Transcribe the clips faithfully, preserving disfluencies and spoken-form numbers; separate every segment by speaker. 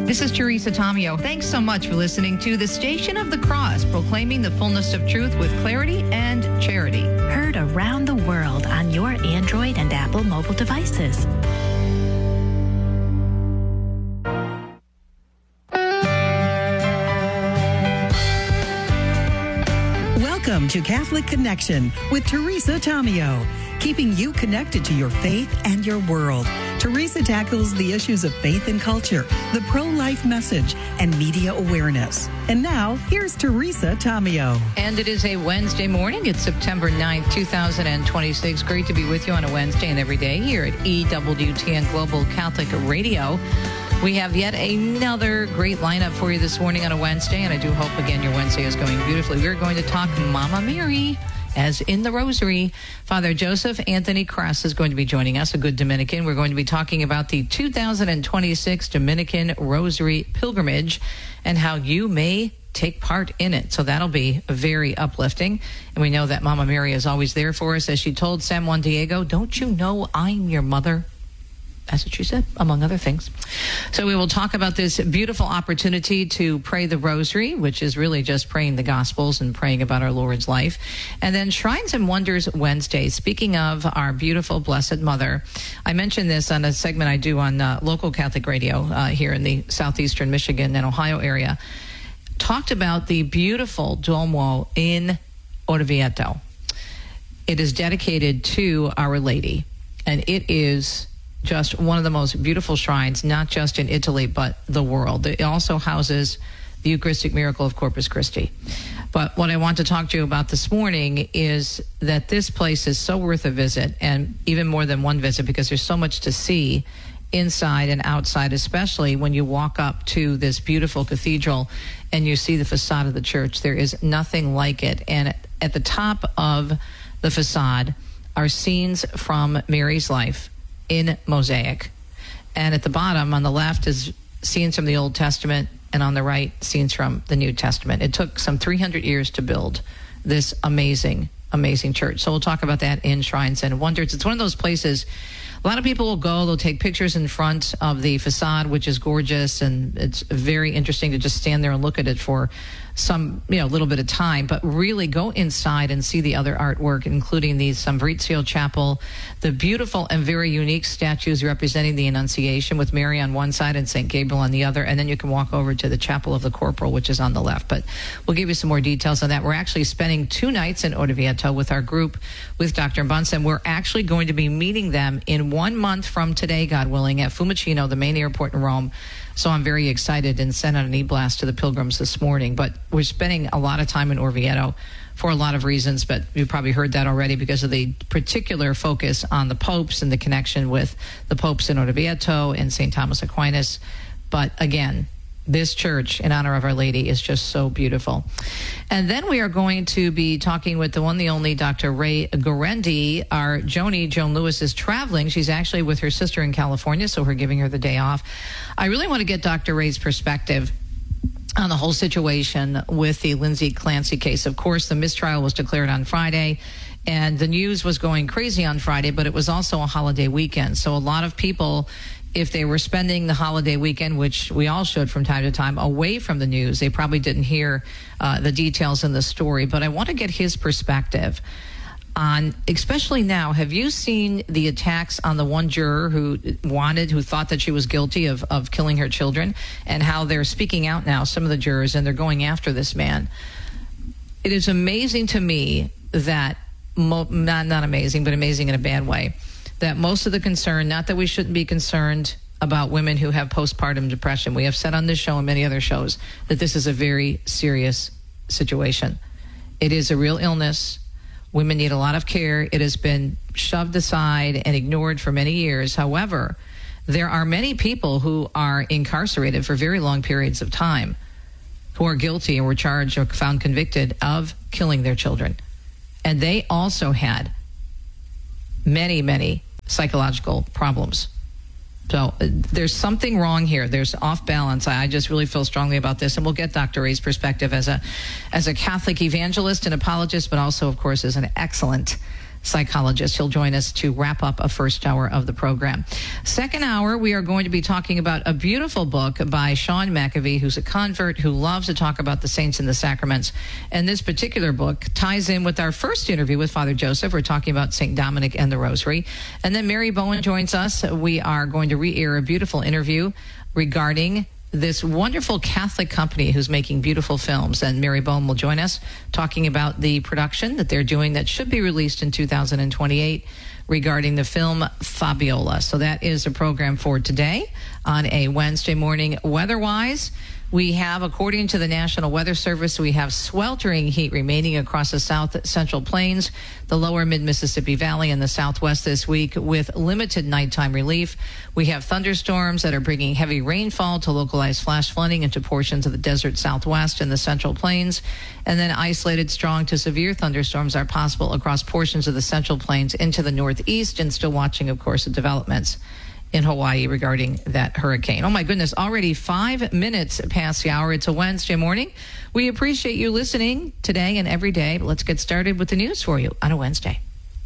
Speaker 1: This is Teresa Tomeo. Thanks so much for listening to the Station of the Cross, proclaiming the fullness of truth with clarity and charity.
Speaker 2: Heard around the world on your Android and Apple mobile devices.
Speaker 3: Welcome to Catholic Connection with Teresa Tomeo, keeping you connected to your faith and your world. Teresa tackles the issues of faith and culture, the pro-life message, and media awareness. And now, here's Teresa Tomeo.
Speaker 1: And it is a Wednesday morning. It's September ninth, two thousand twenty-six. Great to be with you on a Wednesday and every day here at E W T N Global Catholic Radio. We have yet another great lineup for you this morning on a Wednesday, and I do hope, again, your Wednesday is going beautifully. We're going to talk Mama Mary, as in the Rosary. Father Joseph Anthony Cross is going to be joining us, a good Dominican. We're going to be talking about the two thousand twenty-six Dominican Rosary Pilgrimage and how you may take part in it. So that'll be very uplifting. And we know that Mama Mary is always there for us. As she told San Juan Diego, "Don't you know I'm your mother?" That's what she said, among other things. So we will talk about this beautiful opportunity to pray the Rosary, which is really just praying the Gospels and praying about our Lord's life. And then Shrines and Wonders Wednesday. Speaking of our beautiful Blessed Mother, I mentioned this on a segment I do on uh, local Catholic radio uh, here in the southeastern Michigan and Ohio area. Talked about the beautiful Duomo in Orvieto. It is dedicated to Our Lady, and it is just one of the most beautiful shrines, not just in Italy, but the world. It also houses the Eucharistic miracle of Corpus Christi. But what I want to talk to you about this morning is that this place is so worth a visit, and even more than one visit, because there's so much to see inside and outside, especially when you walk up to this beautiful cathedral and you see the facade of the church. There is nothing like it. And at the top of the facade are scenes from Mary's life in mosaic. And at the bottom on the left is scenes from the Old Testament, and on the right, scenes from the New Testament. It took some three hundred years to build this amazing, amazing church. So we'll talk about that in Shrines and Wonders. It's one of those places, a lot of people will go, they'll take pictures in front of the facade, which is gorgeous, and it's very interesting to just stand there and look at it for some, you know, little bit of time, but really go inside and see the other artwork, including the Sambrizio Chapel, the beautiful and very unique statues representing the Annunciation with Mary on one side and Saint Gabriel on the other, and then you can walk over to the Chapel of the Corporal, which is on the left. But we'll give you some more details on that. We're actually spending two nights in Orvieto with our group, with Doctor Bunsen. We're actually going to be meeting them in one month from today, God willing, at Fiumicino, the main airport in Rome. So I'm very excited and sent out an e-blast to the pilgrims this morning. But we're spending a lot of time in Orvieto for a lot of reasons, but you've probably heard that already because of the particular focus on the popes and the connection with the popes in Orvieto and Saint Thomas Aquinas. But again, this church in honor of Our Lady is just so beautiful. And then we are going to be talking with the one, the only Doctor Ray Guarendi. Our Joni, Joan Lewis, is traveling. She's actually with her sister in California, so we're giving her the day off. I really want to get Doctor Ray's perspective on the whole situation with the Lindsay Clancy case. Of course, the mistrial was declared on Friday, and the news was going crazy on Friday, but it was also a holiday weekend. So a lot of people, if they were spending the holiday weekend, which we all should from time to time, away from the news, they probably didn't hear uh, the details in the story. But I want to get his perspective on, especially now, have you seen the attacks on the one juror who wanted, who thought that she was guilty of, of killing her children, and how they're speaking out now, some of the jurors, and they're going after this man? It is amazing to me that, mo- not, not amazing, but amazing in a bad way, that most of the concern, not that we shouldn't be concerned about women who have postpartum depression. We have said on this show and many other shows that this is a very serious situation. It is a real illness. Women need a lot of care. It has been shoved aside and ignored for many years. However, there are many people who are incarcerated for very long periods of time who are guilty and were charged or found convicted of killing their children. And they also had many, many psychological problems. So uh, there's something wrong here. There's off balance. I, I just really feel strongly about this, and we'll get Doctor Ray's perspective as a as a Catholic evangelist and apologist, but also, of course, as an excellent psychologist. He'll join us to wrap up a first hour of the program. Second hour, we are going to be talking about a beautiful book by Sean McAvee, who's a convert who loves to talk about the saints and the sacraments. And this particular book ties in with our first interview with Father Joseph. We're talking about Saint Dominic and the Rosary. And then Mary Bowen joins us. We are going to re-air a beautiful interview regarding this wonderful Catholic company who's making beautiful films. And Mary Bowen will join us talking about the production that they're doing that should be released in two thousand twenty-eight regarding the film Fabiola. So that is a program for today on a Wednesday morning. Weather-wise, we have, according to the National Weather Service, we have sweltering heat remaining across the south central plains, the lower mid-Mississippi Valley, and the southwest this week with limited nighttime relief. We have thunderstorms that are bringing heavy rainfall to localized flash flooding into portions of the desert southwest and the central plains. And then isolated strong to severe thunderstorms are possible across portions of the central plains into the northeast, and still watching, of course, the developments in Hawaii regarding that hurricane. Oh my goodness, already five minutes past the hour. It's a Wednesday morning. We appreciate you listening today and every day. But let's get started with the news for you on a Wednesday.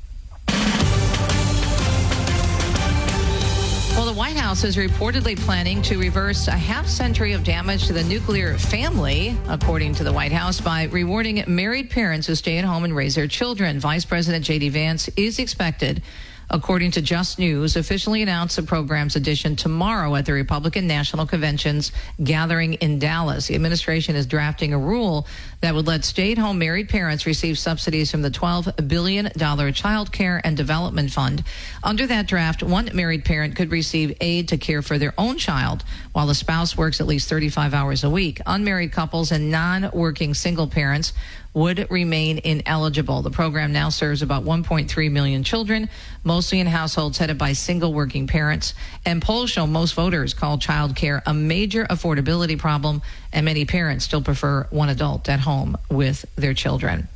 Speaker 1: Well, the White House is reportedly planning to reverse a half century of damage to the nuclear family, according to the White House, by rewarding married parents who stay at home and raise their children. Vice President J D Vance is expected, according to Just News, officially announced the program's addition tomorrow at the Republican National Convention's gathering in Dallas. The administration is drafting a rule that would let stay-at-home married parents receive subsidies from the twelve billion dollars Child Care and Development Fund. Under that draft, one married parent could receive aid to care for their own child while the spouse works at least thirty-five hours a week. Unmarried couples and non-working single parents would remain ineligible. The program now serves about one point three million children, mostly in households headed by single working parents. And polls show most voters call child care a major affordability problem, and many parents still prefer one adult at home with their children.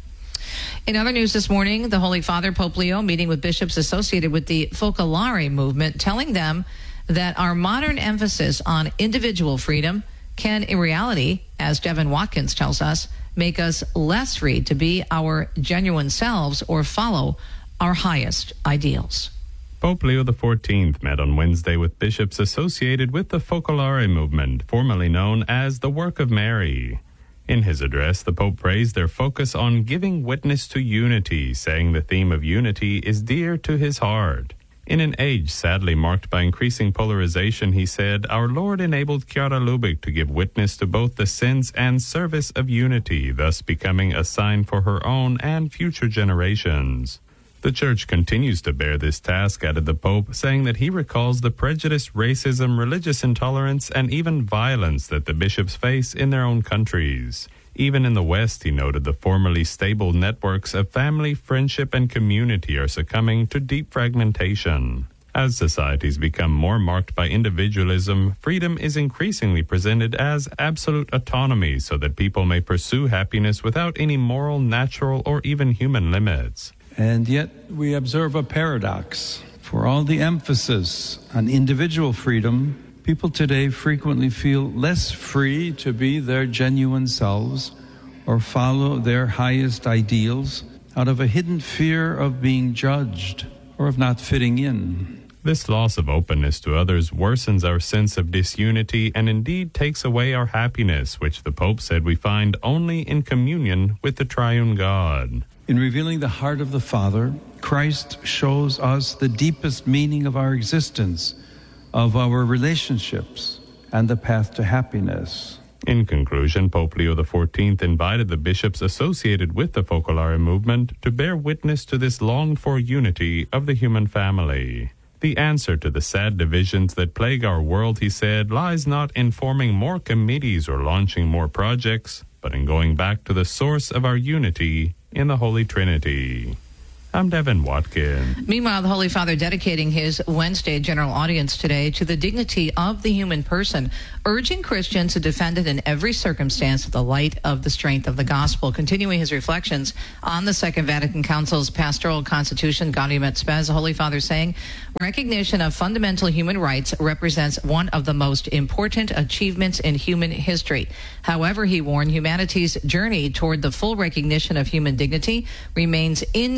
Speaker 1: In other news this morning, the Holy Father, Pope Leo, meeting with bishops associated with the Focolare movement, telling them that our modern emphasis on individual freedom can, in reality, as Devin Watkins tells us, make us less free to be our genuine selves or follow our highest ideals.
Speaker 4: Pope Leo the fourteenth met on Wednesday with bishops associated with the Focolare movement, formerly known as the Work of Mary. In his address, the Pope praised their focus on giving witness to unity, saying the theme of unity is dear to his heart. In an age sadly marked by increasing polarization, he said, our Lord enabled Chiara Lubich to give witness to both the sense and service of unity, thus becoming a sign for her own and future generations. The Church continues to bear this task, added the Pope, saying that he recalls the prejudice, racism, religious intolerance, and even violence that the bishops face in their own countries. Even in the West, he noted, the formerly stable networks of family, friendship, and community are succumbing to deep fragmentation. As societies become more marked by individualism, freedom is increasingly presented as absolute autonomy so that people may pursue happiness without any moral, natural, or even human limits.
Speaker 5: And yet we observe a paradox. For all the emphasis on individual freedom, people today frequently feel less free to be their genuine selves or follow their highest ideals out of a hidden fear of being judged or of not fitting in.
Speaker 4: This loss of openness to others worsens our sense of disunity and indeed takes away our happiness, which the Pope said we find only in communion with the triune God.
Speaker 5: In revealing the heart of the Father, Christ shows us the deepest meaning of our existence, of our relationships, and the path to happiness.
Speaker 4: In conclusion, Pope Leo the fourteenth invited the bishops associated with the Focolare movement to bear witness to this longed-for unity of the human family. The answer to the sad divisions that plague our world, he said, lies not in forming more committees or launching more projects, but in going back to the source of our unity in the Holy Trinity. I'm Devin Watkins.
Speaker 1: Meanwhile, the Holy Father dedicating his Wednesday general audience today to the dignity of the human person, urging Christians to defend it in every circumstance in the light of the strength of the gospel. Continuing his reflections on the Second Vatican Council's Pastoral Constitution, Gaudium et Spes, the Holy Father saying, recognition of fundamental human rights represents one of the most important achievements in human history. However, he warned, humanity's journey toward the full recognition of human dignity remains incomplete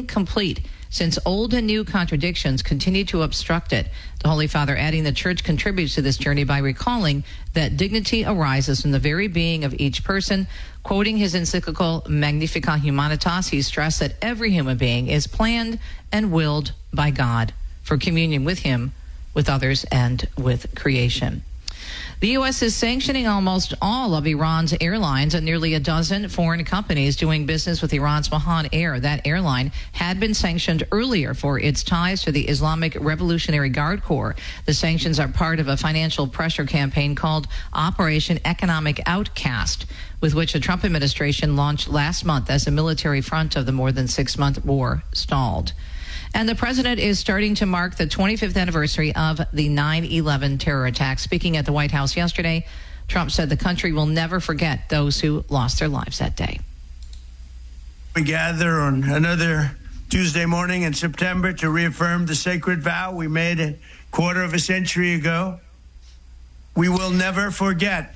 Speaker 1: retreat, since old and new contradictions continue to obstruct it. The Holy Father adding the Church contributes to this journey by recalling that dignity arises from the very being of each person. Quoting his encyclical Magnificat Humanitas, he stressed that every human being is planned and willed by God for communion with him, with others, and with creation. The U S is sanctioning almost all of Iran's airlines and nearly a dozen foreign companies doing business with Iran's Mahan Air. That airline had been sanctioned earlier for its ties to the Islamic Revolutionary Guard Corps. The sanctions are part of a financial pressure campaign called Operation Economic Outcast, with which the Trump administration launched last month as the military front of the more than six-month war stalled. And the president is starting to mark the twenty-fifth anniversary of the nine eleven terror attack. Speaking at the White House yesterday, Trump said the country will never forget those who lost their lives that day.
Speaker 6: We gather on another Tuesday morning in September to reaffirm the sacred vow we made a quarter of a century ago. We will never forget.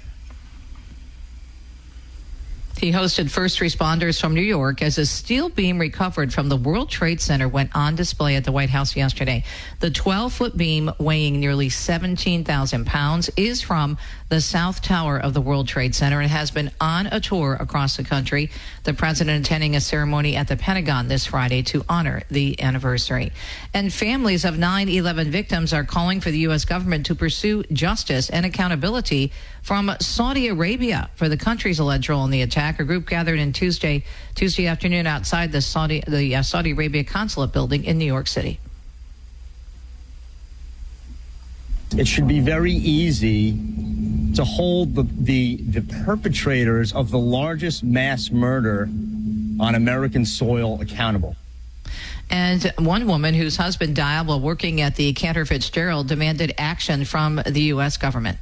Speaker 1: He hosted first responders from New York as a steel beam recovered from the World Trade Center went on display at the White House yesterday. The twelve-foot beam, weighing nearly seventeen thousand pounds, is from the South Tower of the World Trade Center and has been on a tour across the country. The president attending a ceremony at the Pentagon this Friday to honor the anniversary. And families of nine eleven victims are calling for the U S government to pursue justice and accountability from Saudi Arabia for the country's alleged role in the attack. A group gathered in Tuesday Tuesday afternoon outside the Saudi the uh, Saudi Arabia consulate building in New York City.
Speaker 7: It should be very easy to hold the, the the perpetrators of the largest mass murder on American soil accountable.
Speaker 1: And one woman whose husband died while working at the Cantor Fitzgerald demanded action from the U S government.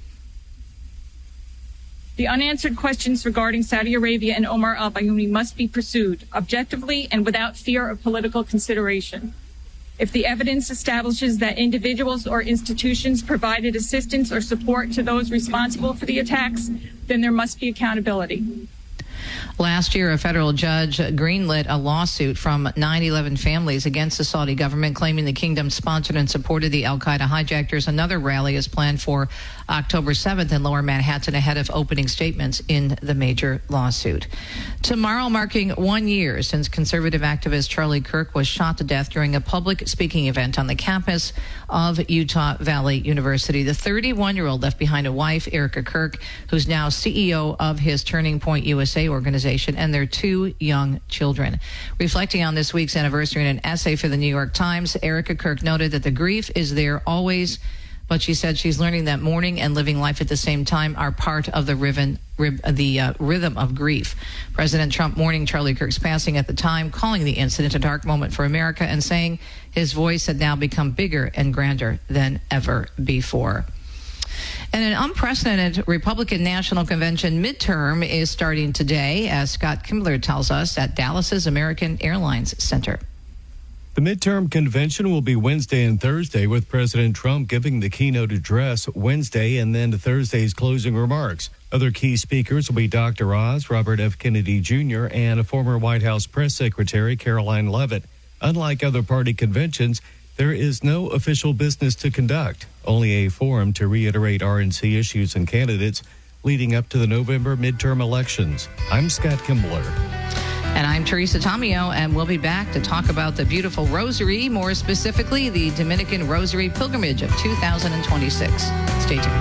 Speaker 8: The unanswered questions regarding Saudi Arabia and Omar al-Bayoumi must be pursued objectively and without fear of political consideration. If the evidence establishes that individuals or institutions provided assistance or support to those responsible for the attacks, then there must be accountability.
Speaker 1: Last year, a federal judge greenlit a lawsuit from nine eleven families against the Saudi government, claiming the kingdom sponsored and supported the al-Qaeda hijackers. Another rally is planned for October seventh in Lower Manhattan ahead of opening statements in the major lawsuit. Tomorrow, marking one year since conservative activist Charlie Kirk was shot to death during a public speaking event on the campus of Utah Valley University. The thirty-one-year-old left behind a wife, Erica Kirk, who's now C E O of his Turning Point U S A organization, and their two young children. Reflecting on this week's anniversary in an essay for the New York Times, Erica Kirk noted that the grief is there always, but she said she's learning that mourning and living life at the same time are part of the rhythm, the uh, rhythm of grief. President Trump mourning Charlie Kirk's passing at the time, calling the incident a dark moment for America and saying his voice had now become bigger and grander than ever before. And an unprecedented Republican National Convention midterm is starting today, as Scott Kimbler tells us at Dallas's American Airlines Center.
Speaker 9: The midterm convention will be Wednesday and Thursday, with President Trump giving the keynote address Wednesday and then Thursday's closing remarks. Other key speakers will be Doctor Oz, Robert F. Kennedy Junior, and former White House Press Secretary Caroline Leavitt. Unlike other party conventions, there is no official business to conduct, only a forum to reiterate R N C issues and candidates leading up to the November midterm elections. I'm Scott Kimbler.
Speaker 1: And I'm Teresa Tomeo, and we'll be back to talk about the beautiful Rosary, more specifically the Dominican Rosary Pilgrimage of two thousand twenty-six. Stay tuned.